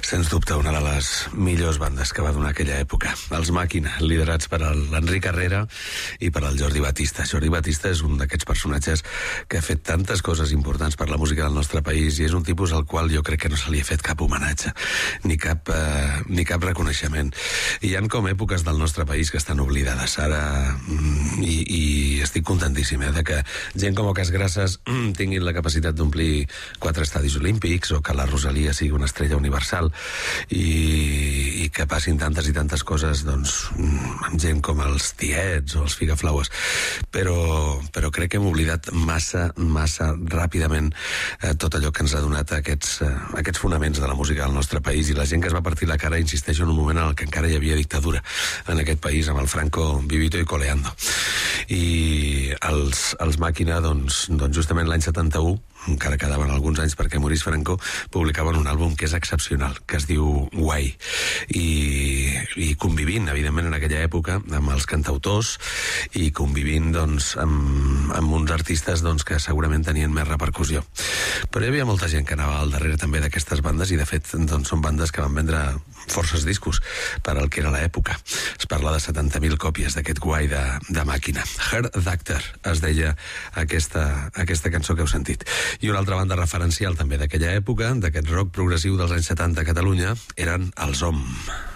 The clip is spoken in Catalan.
Sens dubte, una de les millors bandes que va donar aquella època. Els Màquina, liderats per l'Enric Herrera i per el Jordi Batista. Jordi Batista és un d'aquests personatges que ha fet tantes coses importants per la música del nostre país i és un tipus al qual jo crec que no se li ha fet cap homenatge, ni cap reconeixement. I hi ha com èpoques del nostre país que estan oblidades ara i estic contentíssim de que gent com Oques Grasses tinguin la capacitat d'omplir 4 estadis olímpics o que la Rosalia sigui una estrella universal i que passin tantes i tantes coses amb gent com els Tiets o els Figaflaues, però crec que hem oblidat massa ràpidament tot allò que ens ha donat aquests fonaments de la música del nostre país, i la gent que es va partir la cara, insisteixo, en un moment en el que encara hi havia dictadura en aquest país, amb el Franco vivito i coleando. I els Màquina, justament l'any 71, encara quedaven alguns anys perquè morís Franco, publicaven un àlbum que és excepcional, que es diu Guai, i convivint, evidentment, en aquella època amb els cantautors i convivint amb uns artistes que segurament tenien més repercussió. Però hi havia molta gent que anava al darrere també d'aquestes bandes, i de fet són bandes que van vendre forces discos per al que era l'època. Es parla de 70.000 còpies d'aquest Guai de Màquina. Heart Doctor es deia aquesta cançó que heu sentit. I una altra banda referencial també d'aquella època, d'aquest rock progressiu dels anys 70 a Catalunya, eren els OM.